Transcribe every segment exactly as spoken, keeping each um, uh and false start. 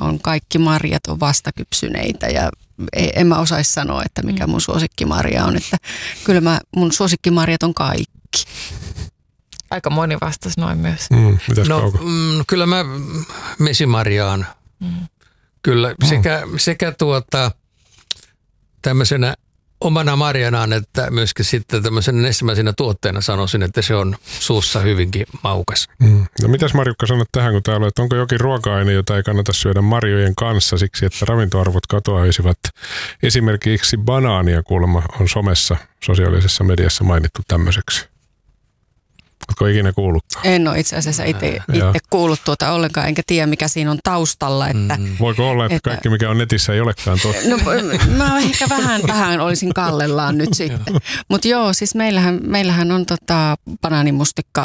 on kaikki marjat on vastakypsyneitä ja en mä osaisi sanoa, että mikä mun suosikkimarja on. Että kyllä mä, mun suosikkimarjat on kaikki. Aika moni vastasi noin myös. Mm, mitäs no, mm, kyllä mä mesimarjaan. Mm. Kyllä sekä, mm. sekä tuota, tämmöisenä omana marjanaan, että myöskin sitten tämmöisenä ensimmäisenä tuotteena sanoisin, että se on suussa hyvinkin maukas. Mm. No mitäs Marjukka sanot tähän, kun täällä, että onko jokin ruoka-aine, jota ei kannata syödä marjojen kanssa siksi, että ravintoarvot katoaisivat? Esimerkiksi banaania kuulemma on somessa, sosiaalisessa mediassa mainittu tämmöiseksi. Oletko ikinä kuullutkaan? En ole itse asiassa itse kuullut tuota ollenkaan, enkä tiedä mikä siinä on taustalla. Että, mm. Voiko olla, että, että kaikki mikä on netissä ei olekaan totta? No mä ehkä vähän, vähän olisin kallellaan nyt sitten. Mutta joo, siis meillähän, meillähän on tota banaanimustikka,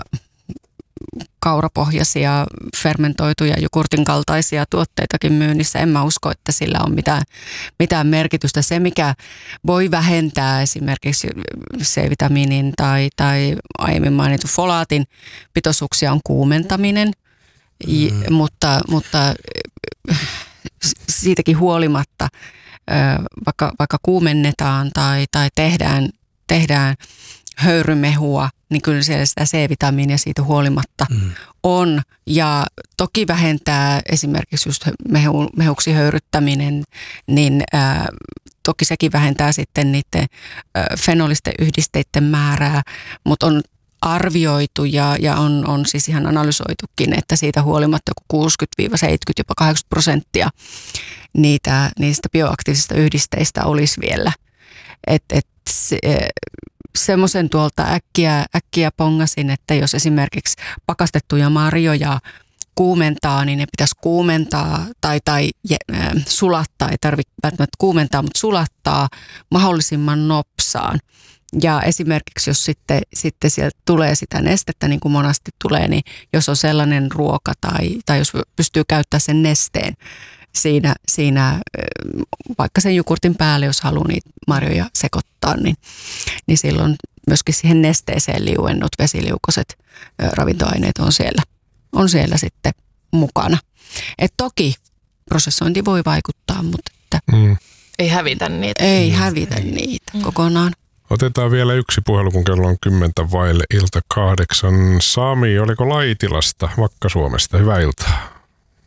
kaurapohjaisia, fermentoituja, jogurtin kaltaisia tuotteitakin myynnissä. En mä usko, että sillä on mitään, mitään merkitystä. Se, mikä voi vähentää esimerkiksi C-vitamiinin tai, tai aiemmin mainitun folaatin pitoisuuksia, on kuumentaminen, mm. mutta, mutta siitäkin huolimatta, vaikka, vaikka kuumennetaan tai, tai tehdään, tehdään höyrymehua, niin kyllä siellä sitä C-vitamiinia siitä huolimatta mm. on. Ja toki vähentää esimerkiksi just mehu, mehuksi höyryttäminen, niin ää, toki sekin vähentää sitten niiden ää, fenolisten yhdisteiden määrää, mutta on arvioitu ja, ja on, on siis ihan analysoitukin, että siitä huolimatta joku kuusikymmentä seitsemänkymmentä, jopa kahdeksankymmentä prosenttia niitä, niistä bioaktiivisista yhdisteistä olisi vielä. Et, et se, semmoisen tuolta äkkiä, äkkiä pongasin, että jos esimerkiksi pakastettuja marjoja kuumentaa, niin ne pitäisi kuumentaa tai, tai äh, sulattaa, ei tarvitse välttämättä kuumentaa, mutta sulattaa mahdollisimman nopsaan. Ja esimerkiksi jos sitten, sitten sieltä tulee sitä nestettä, niin kuin monasti tulee, niin jos on sellainen ruoka tai, tai jos pystyy käyttämään sen nesteen siinä, siinä vaikka sen jogurtin päälle, jos haluaa niitä marjoja sekoittaa, niin, niin silloin myöskin siihen nesteeseen liuennut vesiliukoiset ravintoaineet on siellä, on siellä sitten mukana. Et toki prosessointi voi vaikuttaa, mutta että mm. ei hävitä niitä. Ei mm. hävitä niitä mm. kokonaan. Otetaan vielä yksi puhelu, kun kello on kymmentä vaille ilta kahdeksan. Sami, oliko Laitilasta, Vakka-Suomesta? Hyvää iltaa.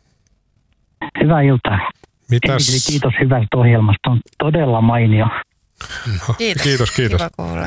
Hyvää iltaa. Mitäs? Eli kiitos hyvästä ohjelmasta. On todella mainio. No, kiitos, kiitos. kiitos. Hyvä kuulla.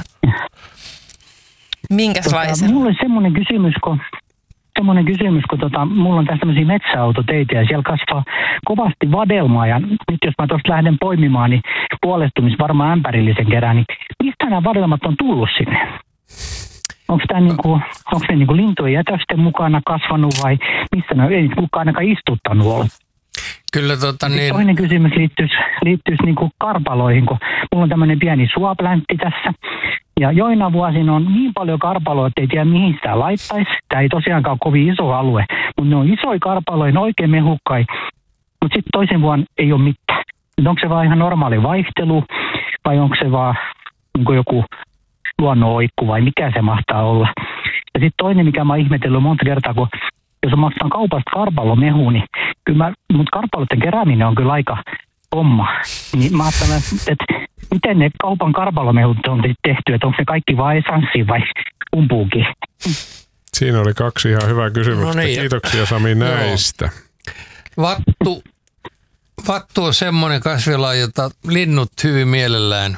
Minkälaisen? Tota, mulla on semmoinen kysymys, kun, semmoinen kysymys, kun tota, mulla on tässä tämmöisiä metsäautoteitä ja siellä kasvaa kovasti vadelmaa. Ja nyt jos mä tuosta lähden poimimaan, niin puolestumis varmaan ämpärillisen kerään, niin mistä nämä vadelmat on tullut sinne? Onko tämä niinku, onko ne niinku lintujen jätösten mukana kasvanut vai missä ne ei kukaan ainakaan istuttanut ollut? Kyllä tota niin. Toinen kysymys liittyisi, liittyisi niinku karpaloihin, kun mulla on tämmöinen pieni suopläntti tässä. Ja joina vuosina on niin paljon karpaloja, että ei tiedä mihin sitä laittaisi. Tämä ei tosiaankaan ole kovin iso alue, mutta ne on isoja karpaloja, oikein mehukkai. Mutta sitten toisen vuonna ei ole mitään. Onko se vaan ihan normaali vaihtelu vai onko se vaan niin joku luonnonoikku vai mikä se mahtaa olla. Ja sitten toinen, mikä mä oon ihmetellyt monta kertaa, kun jos maksan kaupasta karpalomehu, niin kyllä mä, mut karpaloiden kerääminen on kyllä aika homma. Niin mä ajattelen, että miten ne kaupan karpalomehut on tehty, että onko ne kaikki vain esanssi vai umpuukin? Siinä oli kaksi ihan hyvää kysymystä. No niin. Kiitoksia Sami näistä. Vattu, vattu on semmoinen kasvilaji, jota linnut hyvin mielellään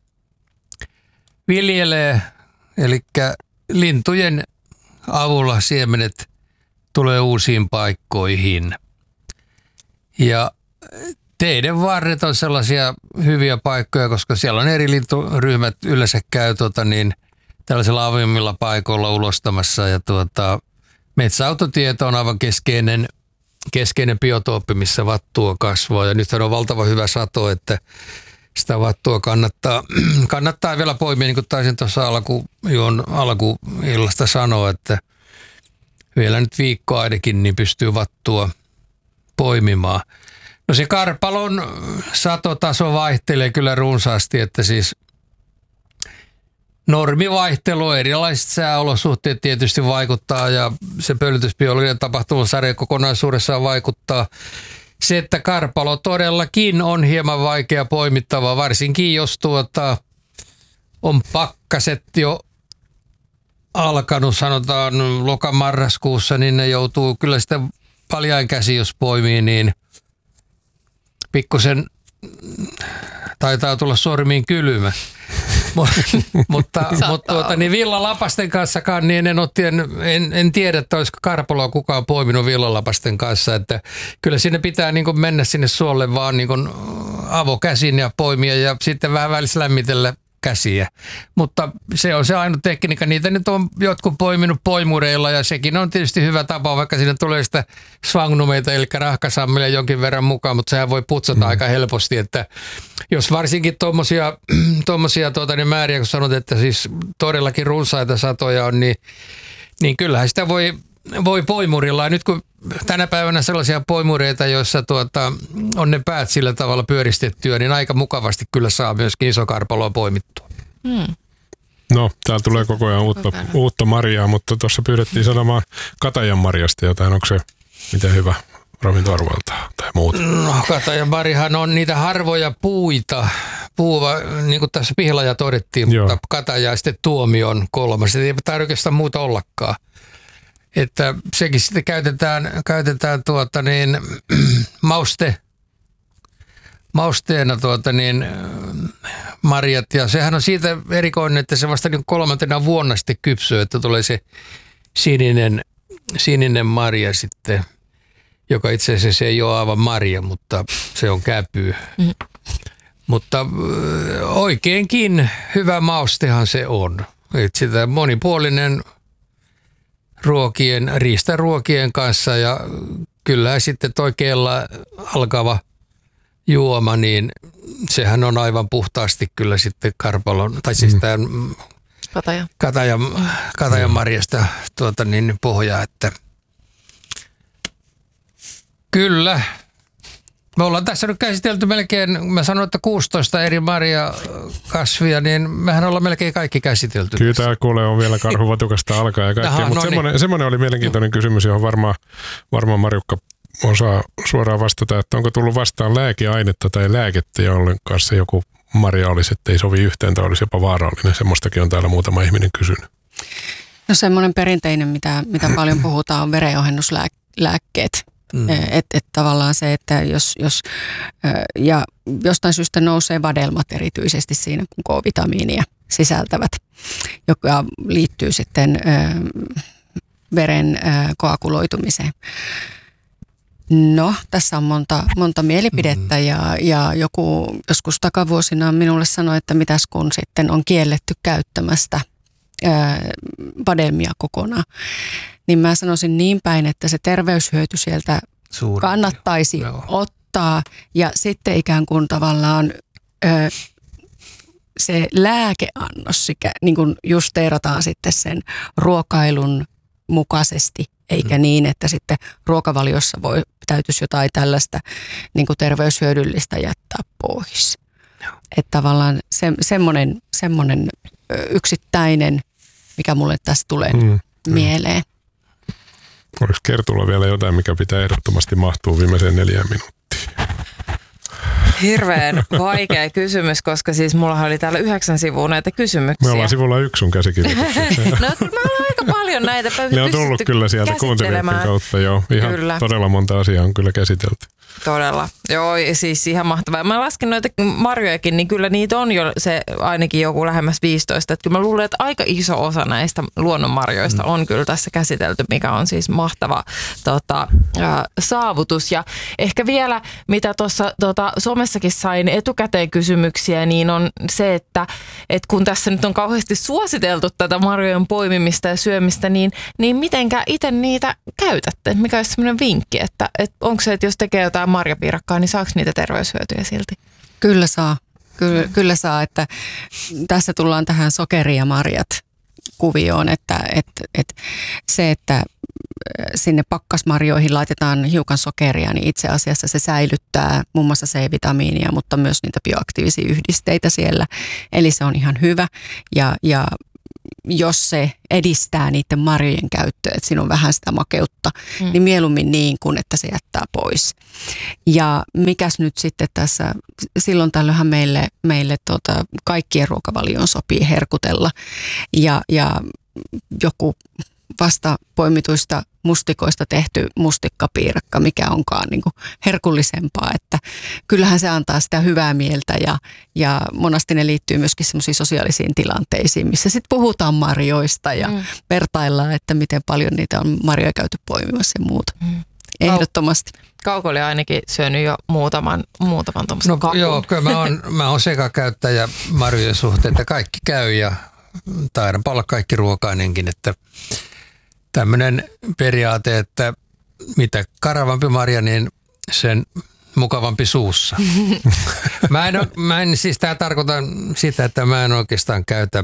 viljelee, eli lintujen avulla siemenet tulee uusiin paikkoihin. Ja teiden varret on sellaisia hyviä paikkoja, koska siellä on eri linturyhmät yleensä käy tuota, niin, tällaisilla avoimilla paikoilla ulostamassa. Ja tuota, metsäautotieto on aivan keskeinen, keskeinen biotooppi, missä vattua kasvaa. Ja nythän on valtava hyvä sato, että sitä vattua kannattaa, kannattaa vielä poimia, niin kuin taisin tuossa alku, alkuillasta sanoa, että vielä nyt viikko ainakin niin pystyy vattua poimimaan. No se karpalon satotaso vaihtelee kyllä runsaasti, että siis normivaihtelu, erilaiset sääolosuhteet tietysti vaikuttaa ja se pölytysbiologinen tapahtuma sarja kokonaisuudessaan vaikuttaa. se, että karpalo todellakin on hieman vaikea poimittava, varsinkin jos tuota on pakkaset jo alkanut, sanotaan lokamarraskuussa, niin ne joutuu kyllä sitten paljain käsi, jos poimii, niin pikkusen taitaa tulla sormiin kylmä. mutta mutta tuota, niin villalapasten kanssakaan niin en, en, en, en tiedä, että olisiko karpaloa kukaan poiminut villalapasten kanssa. Että kyllä sinne pitää niin kuin mennä sinne suolle vaan niin kuin avokäsin ja poimia ja sitten vähän välissä lämmitellä käsiä. Mutta se on se ainut tekniikka. Niitä nyt on jotkut poiminut poimureilla ja sekin on tietysti hyvä tapa, vaikka siinä tulee sitä svangnumeita eli rahkasammelia jonkin verran mukaan, mutta sehän voi putsata mm. aika helposti, että jos varsinkin tuommoisia tommosia, tuota, niin määriä, kun sanot, että siis todellakin runsaita satoja on, niin, niin kyllähän sitä voi, voi poimurilla. Ja nyt kun tänä päivänä sellaisia poimureita, joissa tuota, on ne päät sillä tavalla pyöristettyä, niin aika mukavasti kyllä saa myöskin isokarpaloa poimittua. Hmm. No, täällä tulee koko ajan uutta, uutta marjaa, mutta tuossa pyydettiin sanomaan katajan marjasta jotain. Onko se miten hyvä ravintoarvoilta tai muuta? No, katajan marjahan on niitä harvoja puita. Puuva, niin kuin tässä Pihlaja todettiin, Joo. mutta kataja ja sitten tuomi on kolmas. Se ei tarvitse oikeastaan muuta ollakaan. Että sekin sitten käytetään, käytetään tuota niin, mauste, mausteena tuota niin, marjat. Ja sehän on siitä erikoinen, että se vasta niin kolmantena vuonna sitten kypsyy, että tulee se sininen, sininen marja sitten, joka itse asiassa ei ole aivan marja, mutta se on käpy. Mm. Mutta oikeinkin hyvä maustehan se on. Että sitä monipuolinen ruokien, riistaruokien kanssa ja kyllä sitten toi kella alkava juoma, niin sehän on aivan puhtaasti kyllä sitten karpalon, tai siis tämän Kataja. katajan, katajan marjasta tuota niin pohjaa, että kyllä. Me ollaan tässä nyt käsitelty melkein, mä sanoin, että kuusitoista eri marjakasvia, niin mehän ollaan melkein kaikki käsitelty. Kyllä tämä kuulee on vielä karhuvatukasta alkaa ja kaikkea, mutta no semmoinen, niin. semmoinen oli mielenkiintoinen kysymys, johon varmaan, varmaan Marjukka osaa suoraan vastata, että onko tullut vastaan lääkeainetta tai lääkettä, jolloin kanssa joku marja olisi, että ei sovi yhteen tai olisi jopa vaarallinen. Semmoistakin on täällä muutama ihminen kysynyt. No semmoinen perinteinen, mitä, mitä paljon puhutaan, on verenohennuslääkkeet. Mm. Että et tavallaan se, että jos, jos ja jostain syystä nousee vadelmat erityisesti siinä, kun K-vitamiinia sisältävät, joka liittyy sitten veren koaguloitumiseen. No, tässä on monta, monta mielipidettä ja, ja joku joskus takavuosina minulle sanoi, että mitäs kun sitten on kielletty käyttämästä ää, vadelmia kokonaan. Niin mä sanoisin niin päin, että se terveyshyöty sieltä Suurin, kannattaisi joo. ottaa ja sitten ikään kuin tavallaan ö, se lääkeannos, sikä, niin kuin justeerataan sitten sen ruokailun mukaisesti, eikä mm. niin, että sitten ruokavaliossa voi, täytyisi jotain tällaista niin kuin terveyshyödyllistä jättää pois. Että tavallaan se, semmoinen, semmoinen yksittäinen, mikä mulle tässä tulee mm. mieleen. Oliko Kertulla vielä jotain, mikä pitää ehdottomasti mahtua viimeiseen neljään minuuttiin? Hirveän vaikea kysymys, koska siis mulla oli täällä yhdeksän sivua näitä kysymyksiä. Me ollaan sivulla yksi sun käsikirjoituksessa. No mä ollaan aika paljon näitä. Ne on tullut kyllä sieltä kuuntelijoiden kautta, joo. Ihan kyllä. Todella monta asiaa on kyllä käsitelty. Todella. Joo, siis ihan mahtavaa. Mä laskin noita marjojakin, niin kyllä niitä on jo se ainakin joku lähemmäs viisitoista. Että kyllä mä luulen, että aika iso osa näistä luonnonmarjoista mm. on kyllä tässä käsitelty, mikä on siis mahtava tota, äh, saavutus. Ja ehkä vielä, mitä tuossa tota, somessakin sain etukäteen kysymyksiä, niin on se, että et kun tässä nyt on kauheasti suositeltu tätä marjojen poimimista ja syömistä, niin, niin mitenkä itse niitä käytätte? Mikä olisi sellainen vinkki, että et onko se, että jos tekee jotain marjapiirakkaa, niin saako niitä terveyshyötyjä silti? Kyllä saa. Kyllä, kyllä saa, että tässä tullaan tähän sokeri ja marjat kuvioon, että et, et se, että sinne pakkasmarjoihin laitetaan hiukan sokeria, niin itse asiassa se säilyttää muun muassa C-vitamiinia, mutta myös niitä bioaktiivisia yhdisteitä siellä. Eli se on ihan hyvä ja, ja jos se edistää niiden marjojen käyttöä, että siinä on vähän sitä makeutta, mm. niin mieluummin niin kuin, että se jättää pois. Ja mikäs nyt sitten tässä, silloin tällöinhän meille, meille tota, kaikkien ruokavalioon sopii herkutella ja, ja joku vasta poimituista mustikoista tehty mustikkapiirakka, mikä onkaan niin kuin herkullisempaa, että kyllähän se antaa sitä hyvää mieltä ja, ja monasti ne liittyy myöskin semmoisiin sosiaalisiin tilanteisiin, missä sitten puhutaan marjoista ja mm. vertaillaan, että miten paljon niitä on marjoja käyty poimimassa ja muuta. Mm. Ehdottomasti. Kauko oli ainakin syönyt jo muutaman, muutaman tuommoisen no, kakun. Joo, kyllä mä oon, mä oon sekakäyttäjä marjojen suhteen, että kaikki käy ja taidanpa olla kaikki ruokainenkin, että tämmöinen periaate, että mitä karavampi marja, niin sen mukavampi suussa. mä, en, mä en siis tää tarkoitan sitä, että mä en oikeastaan käytä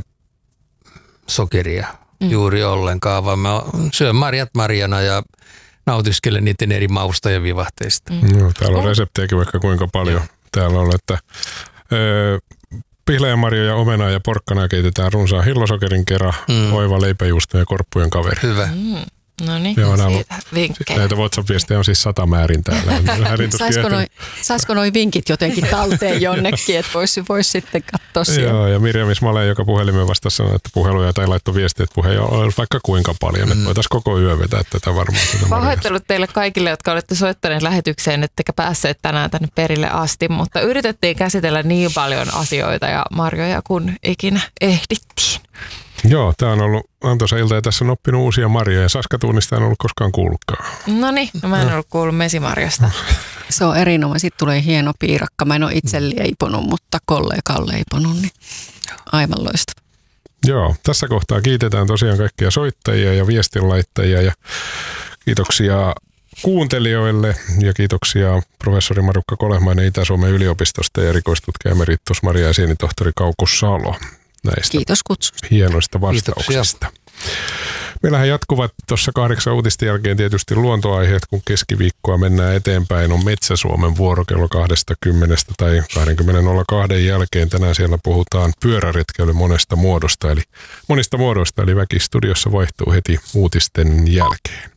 sokeria mm. juuri ollenkaan, vaan mä syön marjat marjana ja nautiskelen niiden eri mausta ja vivahteista. Mm. No, täällä on reseptejäkin vaikka kuinka paljon. Täällä on, että öö, pihlejämarjoja ja omenaa ja porkkanaa keitetään runsaan hillosokerin kera, mm. oiva leipäjuusto ja korppujen kaveri. Hyvä. Mm. No niin, siitä vinkkejä. Näitä WhatsApp-viestejä on siis sata määrin täällä. Saisiko noi, saisiko noi vinkit jotenkin talteen jonnekin, että voisi vois sitten katsoa siellä? Joo, ja Mirjam Ismale, joka puhelimen vastasi sanoi, että puheluja tai laittoi viestiä, että puheja on vaikka kuinka paljon, mm. että voitaisiin koko yö vetää tätä varmaan. Pahoittelut teille kaikille, jotka olette soittaneet lähetykseen, ettekä päässeet tänään tänne perille asti, mutta yritettiin käsitellä niin paljon asioita ja marjoja, kun ikinä ehdittiin. Joo, tämä on ollut antoisa ilta ja tässä on oppinut uusia marjoja. Saskatuunista en ollut koskaan kuullutkaan. No niin, no mä en ollut kuullut mesimarjasta. Se on erinomainen. Sitten tulee hieno piirakka. Mä en ole itse leiponut, mutta kollega on leiponut, niin aivan loistava. Joo, tässä kohtaa kiitetään tosiaan kaikkia soittajia ja viestinlaittajia ja kiitoksia kuuntelijoille ja kiitoksia professori Marukka Kolehmainen Itä-Suomen yliopistosta ja erikoistutkija emeritus Maria ja sienitohtori Kauko Salo. Näistä Kiitos kutsusta. Hienoista vastauksista. Kiitoksia. Meillähän jatkuvat tuossa kahdeksan uutisten jälkeen tietysti luontoaiheet, kun keskiviikkoa mennään eteenpäin. On Metsä-Suomen vuoro kello kaksikymmentä tai kaksikymmentä nolla kaksi jälkeen. Tänään siellä puhutaan pyöräretkeily monesta muodosta, eli monista muodoista, eli väki studiossa vaihtuu heti uutisten jälkeen.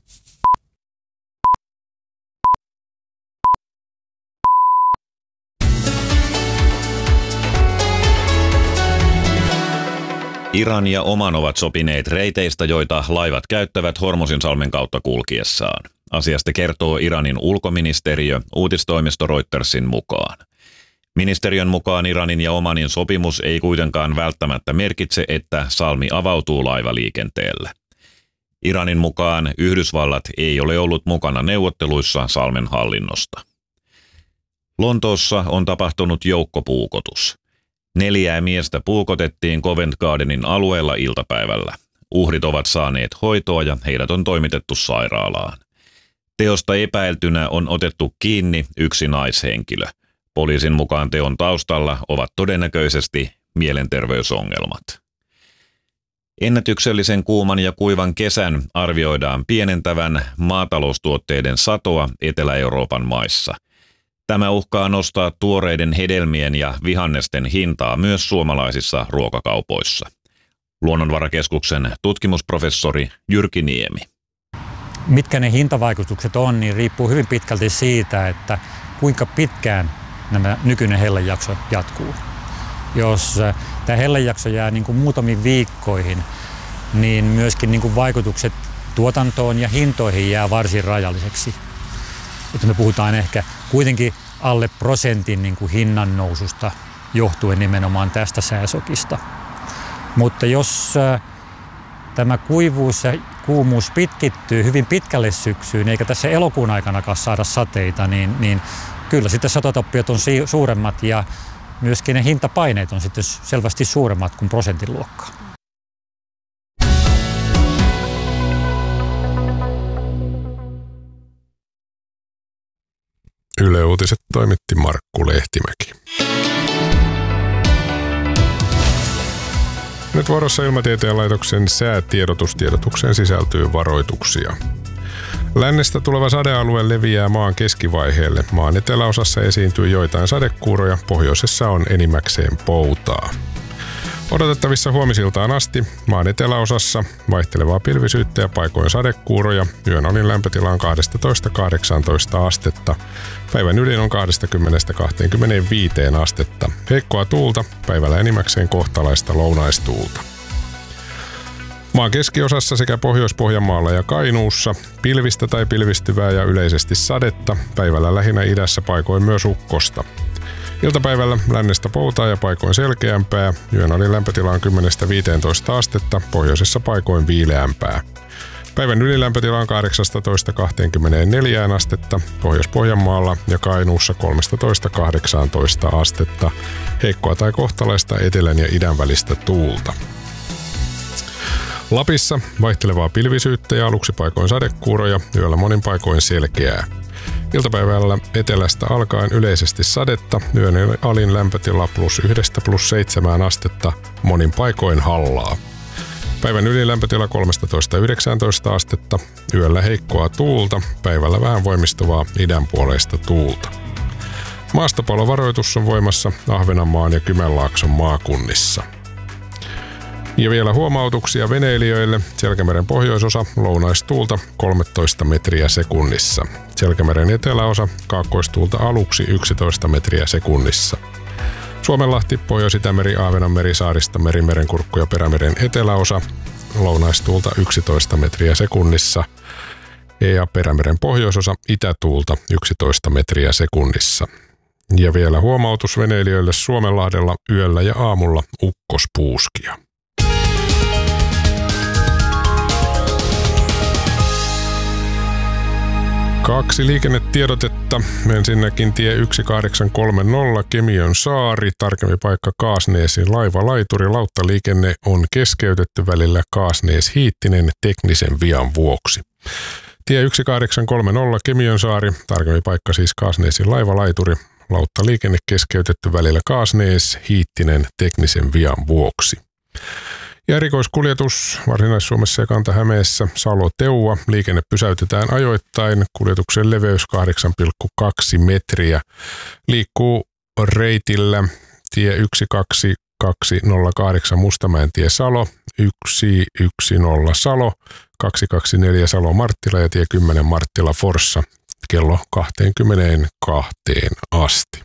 Iran ja Oman ovat sopineet reiteistä, joita laivat käyttävät Hormuzinsalmen kautta kulkiessaan. Asiasta kertoo Iranin ulkoministeriö uutistoimisto Reutersin mukaan. Ministeriön mukaan Iranin ja Omanin sopimus ei kuitenkaan välttämättä merkitse, että salmi avautuu laivaliikenteelle. Iranin mukaan Yhdysvallat ei ole ollut mukana neuvotteluissa salmen hallinnosta. Lontoossa on tapahtunut joukkopuukotus. Neljää miestä puukotettiin Covent Gardenin alueella iltapäivällä. Uhrit ovat saaneet hoitoa ja heidät on toimitettu sairaalaan. Teosta epäiltynä on otettu kiinni yksi naishenkilö. Poliisin mukaan teon taustalla ovat todennäköisesti mielenterveysongelmat. Ennätyksellisen kuuman ja kuivan kesän arvioidaan pienentävän maataloustuotteiden satoa Etelä-Euroopan maissa. Tämä uhkaa nostaa tuoreiden hedelmien ja vihannesten hintaa myös suomalaisissa ruokakaupoissa. Luonnonvarakeskuksen tutkimusprofessori Jyrki Niemi. Mitkä ne hintavaikutukset on, niin riippuu hyvin pitkälti siitä, että kuinka pitkään nämä nykyinen hellejakso jatkuu. Jos tämä hellejakso jää niin kuin muutamiin viikkoihin, niin myöskin niin kuin vaikutukset tuotantoon ja hintoihin jää varsin rajalliseksi. Että me puhutaan ehkä kuitenkin alle prosentin niin kuin hinnan noususta johtuen nimenomaan tästä sääsokista. Mutta jos äh, tämä kuivuus ja kuumuus pitkittyy hyvin pitkälle syksyyn, eikä tässä elokuun aikanakaan saada sateita, niin, niin kyllä sitten satotappiot on si- suuremmat ja myöskin ne hintapaineet on sitten selvästi suuremmat kuin prosentin luokkaa. Yle Uutiset toimitti Markku Lehtimäki. Nyt vuorossa Ilmatieteen laitoksen säätiedotustiedotukseen sisältyy varoituksia. Lännestä tuleva sadealue leviää maan keskivaiheelle. Maan eteläosassa esiintyy joitain sadekuuroja, pohjoisessa on enimmäkseen poutaa. Odotettavissa huomisiltaan asti maan eteläosassa vaihtelevaa pilvisyyttä ja paikoin sadekuuroja. Yön alin lämpötila on kaksitoista kahdeksantoista astetta. Päivän ylin on kaksikymmentä kaksikymmentäviisi astetta. Heikkoa tuulta, päivällä enimmäkseen kohtalaista lounaistuulta. Maan keskiosassa sekä Pohjois-Pohjanmaalla ja Kainuussa pilvistä tai pilvistyvää ja yleisesti sadetta. Päivällä lähinnä idässä paikoin myös ukkosta. Iltapäivällä lännestä poutaa ja paikoin selkeämpää. Yön alin lämpötila on kymmenestä viiteentoista astetta, pohjoisessa paikoin viileämpää. Päivän ylilämpötila on kahdeksasta kaksikymmentäneljään astetta, Pohjois-Pohjanmaalla ja Kainuussa kolmetoista kahdeksantoista astetta. Heikkoa tai kohtalaista etelän ja idän välistä tuulta. Lapissa vaihtelevaa pilvisyyttä ja aluksi paikoin sadekuuroja, yöllä monin paikoin selkeää. Iltapäivällä etelästä alkaen yleisesti sadetta, yön alin lämpötila plus yhdestä plus seitsemään astetta, monin paikoin hallaa. Päivän ylilämpötila kolmetoista yhdeksäntoista astetta, yöllä heikkoa tuulta, päivällä vähän voimistuvaa idänpuoleista tuulta. Maastopalovaroitus on voimassa Ahvenanmaan ja Kymenlaakson maakunnissa. Ja vielä huomautuksia veneilijöille. Selkämeren pohjoisosa lounaistuulta kolmetoista metriä sekunnissa. Selkämeren eteläosa kaakkoistuulta aluksi yksitoista metriä sekunnissa. Suomenlahti, Pohjois-Itämeri, Ahvenanmeri, Saarista, Merimerenkurkku ja Perämeren eteläosa lounaistuulta yksitoista metriä sekunnissa. Ja Perämeren pohjoisosa itätuulta yksitoista metriä sekunnissa. Ja vielä huomautus veneilijöille Suomenlahdella yöllä ja aamulla ukkospuuskia. Kaksi liikennetiedotetta. Ensinnäkin tie yksi kahdeksan kolme nolla Kemiön saari, tarkempi paikka Kaasneesin laivalaituri. Lauttaliikenne on keskeytetty välillä Kaasnees-Hiittinen teknisen vian vuoksi. Tie yksi kahdeksan kolme nolla Kemiön saari, tarkempi paikka siis Kaasneesin laivalaituri. Lauttaliikenne keskeytetty välillä Kaasnees-Hiittinen teknisen vian vuoksi. Ja erikoiskuljetus Varsinais-Suomessa ja Kanta-Hämeessä Salo-Teua. Liikenne pysäytetään ajoittain. Kuljetuksen leveys kahdeksan pilkku kaksi metriä. Liikkuu reitillä tie yksi kaksi kaksi nolla kahdeksan Mustamäentie Salo, yksi yksi nolla Salo, kaksi kaksi neljä Salo Marttila ja tie kymmenen Marttila Forssa kello kaksikymmentäkaksi asti.